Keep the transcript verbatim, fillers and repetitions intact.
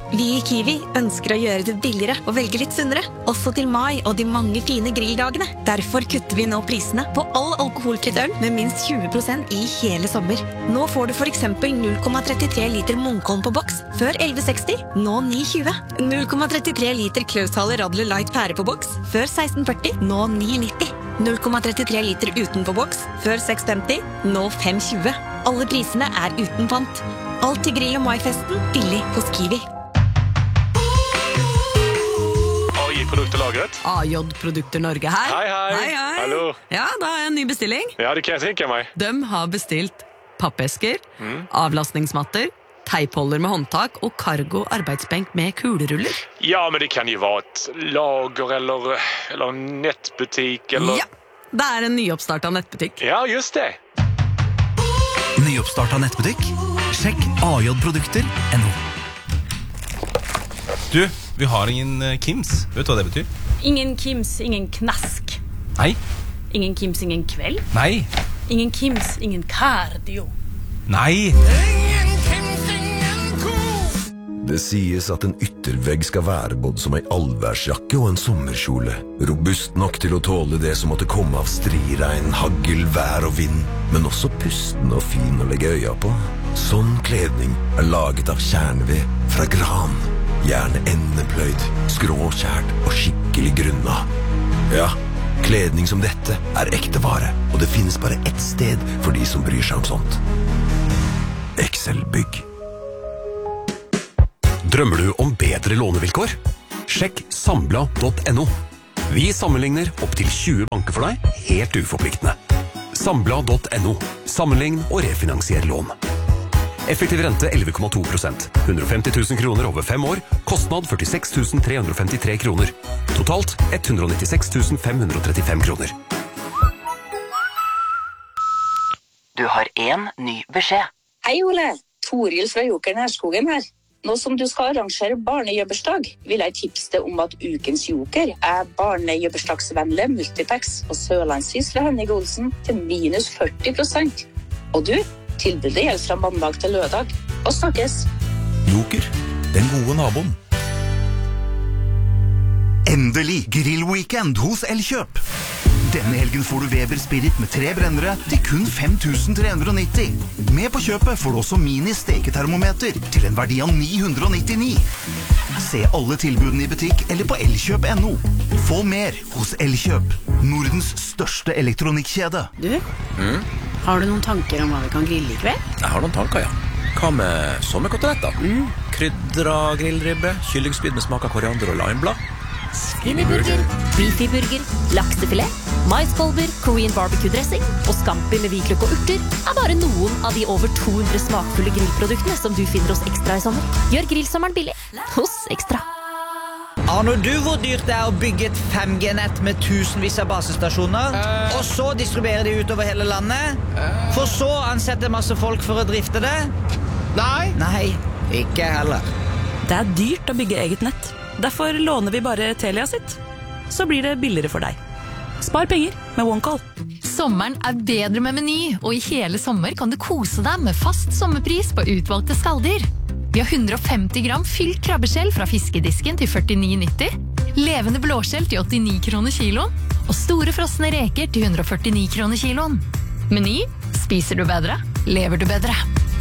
Vi i Kiwi ønsker å gjøre det billigere å velge litt sunnere, også til mai og de mange fine grilldagene. Derfor kutter vi nå prisene på all alkoholfritt øl med minst tjue prosent i hele sommer. Nå får du for eksempel null komma trettitre liter Munkholm på boks, før elleve seksti, nå ni tjue. null komma trettitre liter Klaushaler Radler Light pære på boks, før seksten førti, nå ni nitti. null komma trettitre liter uten på boks, før seks femti, nå fem tjue. Alle prisene er uten pant. Alt til grill- og maifesten, billig hos Kiwi. A J-produkterlagret. A J-produkter Norge her. Hei, hei. Hei, hei. Hallo. Ja, da er en ny bestilling. Ja, det kan jeg tenke meg. De har bestilt pappesker, avlastningsmatter, teipholder med håndtak og cargo arbeidsbenk med kuleruller. Ja, men det kan jo være et lager eller, eller en nettbutikk eller... Ja, det er en nyoppstartet nettbutikk. Ja, just det. Nyoppstartet nettbutikk? Sjekk A J-produkter punktum no. Du, vi har ingen uh, Kims. Vet du hva det betyr? Ingen Kims, ingen knask. Nei. Ingen Kims, ingen kveld. Nei. Ingen Kims, ingen cardio. Nei. Det sies at en yttervegg skal være både som en allværsjakke og en sommerkjole. Robust nok til å tåle det som måtte komme av striregn, hagl, vær og vind, men også pusten og fin å legge øya på. Sånn kledning er laget av kjerneved fra gran. Gjerne endepløyd, skråkjært og skikkelig grunna. Ja, kledning som dette er ekte vare, og det finnes bare ett sted for de som bryr seg om sånt. Excel-bygg. Drømmer du om bedre lånevilkår? Sjekk sambla punktum no. Vi sammenligner opp til tjue banker for deg, helt uforpliktende. Sambla punktum no. Sammenlign og refinansier lån. Effektiv rente elleve komma to prosent. hundre og femti tusen kroner over fem år. Kostnad førtiseks tusen tre hundre og femtitre kroner. Totalt hundre og nittiseks tusen fem hundre og trettifem kroner. Du har en ny beskjed. Hei Ole, Toril fra Joker Nærskogen her. Nå som du skal arrangere barnejøbbersdag, vil jeg tipse deg om at ukens Joker er barnejøbbersdagsvennlig multipacks og Sørlandsis fra Henning Olsen til minus førti prosent. Og du, tilbudet gjelder fra mandag til lørdag. Og snakkes! Joker, den gode naboen. Endelig grillweekend hos Elkjøp. Denne helgen får du Weber Spirit med tre brennere til kun fem tusen tre hundre og nitti. Med på kjøpet får du også mini-steketermometer til en verdi av ni hundre og nittini. Se alle tilbudene i butikk eller på elkjøp punktum no. Få mer hos Elkjøp, Nordens største elektronikkjede. Du, Mm? har du noen tanker om hva vi kan grille i kveld? Jeg har noen tanker, ja. Hva med sommerkoteletter? Mm. Krydra grillribbe, kyllingspyd med smak av koriander og limeblad. Skinnyburger, beefyburger, laksefilet, maiskolber, Korean barbecue-dressing og scampi med hvitløk og urter er bare noen av de over to hundre smakfulle grillproduktene som du finner hos Ekstra i sommer. Gjør grillsommeren billig hos Ekstra. Aner du hvor dyrt det er å bygge et fem G-nett med tusenvis av basestasjoner, uh. og så distribuere de utover hele landet, uh. for så ansette masse folk for å drifte det? Nei. Nei, ikke heller. Det er dyrt å bygge eget nett. Derfor låner vi bare Telia sitt. Så blir det billigere for deg. Spar penger med OneCall. Sommeren er bedre med Meny, og i hele sommer kan du kose deg med fast sommerpris på utvalgte skalldyr. Vi har hundre og femti gram fylt krabbeskjell fra fiskedisken til førtini nitti, levende blåskjell til åttini kroner kiloen, og store frosne reker til hundre og førtini kroner kiloen. Meny, spiser du bedre, lever du bedre.